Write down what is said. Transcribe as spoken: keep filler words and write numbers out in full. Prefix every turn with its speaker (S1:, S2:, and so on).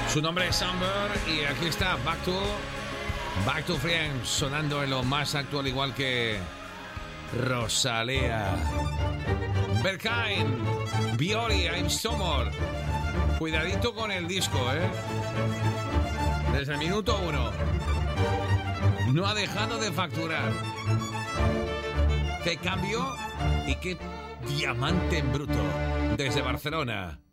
S1: Su nombre es Amber y aquí está Back to Back to Friends, sonando en lo más actual, igual que Rosalía, Berkane, Biori, I'm Summer. Cuidadito con el disco, ¿eh? Desde el minuto uno no ha dejado de facturar. Qué cambio y qué diamante en bruto desde Barcelona.